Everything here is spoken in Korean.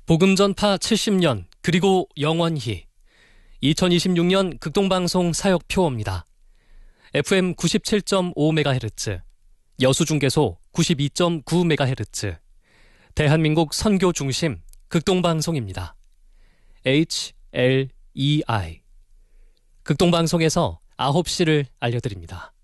복음 전파 70년 그리고 영원히 2026년 극동방송 사역표입니다. FM 97.5MHz, 여수중계소 92.9MHz, 대한민국 선교 중심 극동방송입니다. HLEI 극동방송에서 9시를 알려드립니다.